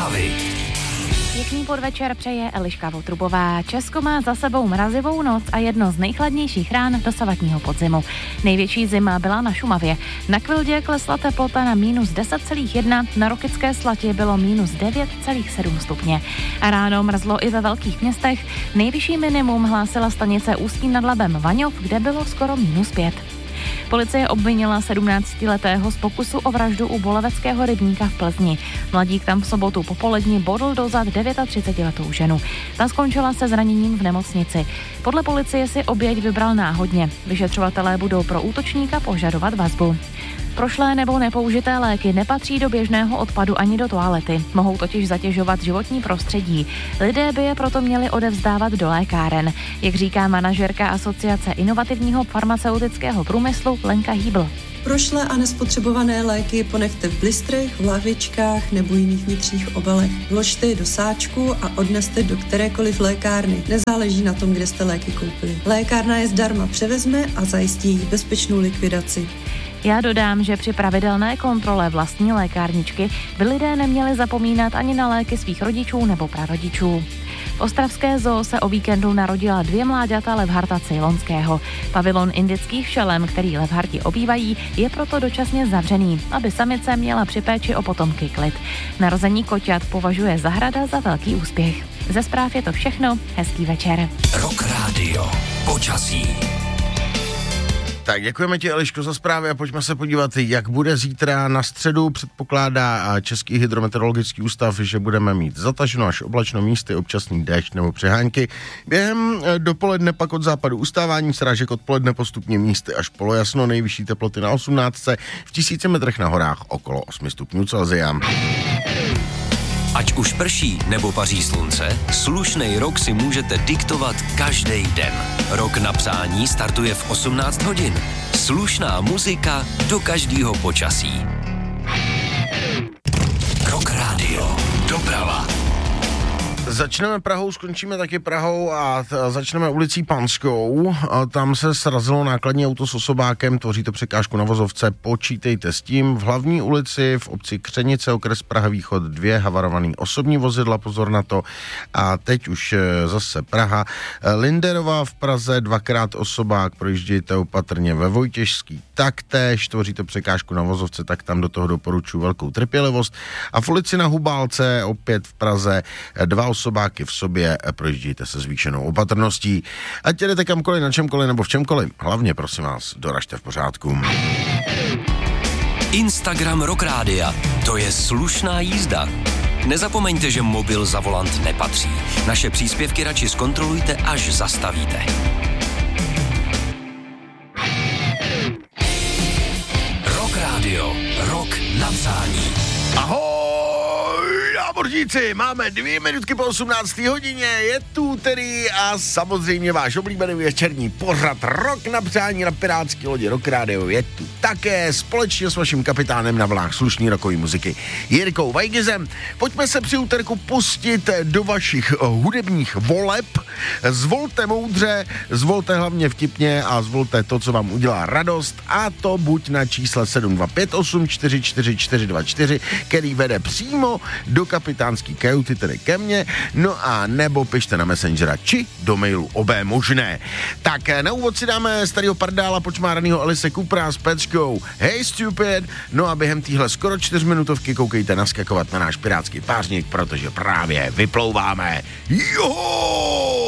Zprávy. Pěkný podvečer přeje Eliška Votrubová. Česko má za sebou mrazivou noc a jedno z nejchladnějších rán dosavadního podzimu. Největší zima byla na Šumavě. Na Kvildě klesla teplota na -10,1, na Rokycké Slatě bylo -9,7 stupně. A ráno mrzlo i ve velkých městech. Nejvyšší minimum hlásila stanice Ústí nad Labem Vaňov, kde bylo skoro -5. Policie obvinila 17letého z pokusu o vraždu u Boleveckého rybníka v Plzni. Mladík tam v sobotu popolední bodl do zad 39letou ženu. Ta skončila se zraněním v nemocnici. Podle policie si oběť vybral náhodně. Vyšetřovatelé budou pro útočníka požadovat vazbu. Prošlé nebo nepoužité léky nepatří do běžného odpadu ani do toalety. Mohou totiž zatěžovat životní prostředí. Lidé by je proto měli odevzdávat do lékáren. Jak říká manažerka Asociace inovativního farmaceutického průmyslu Lenka Hýbl. Prošlé a nespotřebované léky ponechte v blistrech, v lahvičkách nebo jiných vnitřních obalech. Vložte je do sáčku a odneste do kterékoliv lékárny. Nezáleží na tom, kde jste léky koupili. Lékárna je zdarma převezme a zajistí jejich bezpečnou likvidaci. Já dodám, že při pravidelné kontrole vlastní lékárničky by lidé neměli zapomínat ani na léky svých rodičů nebo prarodičů. V ostravské zoo se o víkendu narodila 2 mláďata levharta ceylonského. Pavilon indických šelem, který levharti obývají, je proto dočasně zavřený, aby samice měla při péči o potomky klid. Narození koťat považuje zahrada za velký úspěch. Ze zpráv je to všechno, hezký večer. Rock Radio. Počasí. Tak děkujeme ti, Eliško, za zprávy a pojďme se podívat, jak bude zítra. Na středu předpokládá Český hydrometeorologický ústav, že budeme mít zataženo až oblačno, místy občasný déšť nebo přehánky. Během dopoledne pak od západu ustávání srážek, odpoledne postupně místy až polojasno, nejvyšší teploty na 18, v 1000 metrech na horách okolo 8 stupňů Celsia. Ať už prší nebo paří slunce, slušnej rok si můžete diktovat každý den. Rok na přání startuje v 18 hodin. Slušná muzika do každého počasí. Rock Radio. Doprava. Začneme Prahou, skončíme taky Prahou a začneme ulicí Panskou. Tam se srazilo nákladní auto s osobákem, tvoří to překážku na vozovce, počítejte s tím. V hlavní ulici v obci Křenice, okres Praha Východ, 2 havarovaný osobní vozidla, pozor na to. A teď už zase Praha. Linderová v Praze, 2krát osobák, projíždějte opatrně. Ve Vojtěžský taktéž, tvoří to překážku na vozovce, tak tam do toho doporučuji velkou trpělivost. A v ulici na Hubálce, opět v Praze, 2 osobáky v sobě, projíždějte se zvýšenou opatrností. Ať jdete kamkoliv, na čemkoliv nebo v čemkoliv, hlavně prosím vás, doražte v pořádku. Instagram Rock Rádia, to je slušná jízda. Nezapomeňte, že mobil za volant nepatří. Naše příspěvky radši zkontrolujte, až zastavíte. Rock Radio, rok na přání. Ahoj, námořníci, máme 2 minutky po 18. hodině, je tu úterý a samozřejmě váš oblíbený večerní pořad Rok na přání na pirátský lodi Rock Radio je tu také společně s vaším kapitánem na vlnách slušný rokový muziky Jirkou Vajgizem. Pojďme se při úterku pustit do vašich hudebních voleb. Zvolte moudře, zvolte hlavně vtipně a zvolte to, co vám udělá radost, a to buď na čísle 7258 44424, který vede přímo do kapitánský kajuty, tedy ke mně, no a nebo pište na Messengera či do mailu obé možné. Tak na úvod si dáme starýho pardála počmáranýho Alice Coopera s peckou Hey Stupid, no a během téhle skoro 4minutovky koukejte naskakovat na náš pirátský pářník, protože právě vyplouváme. Jo!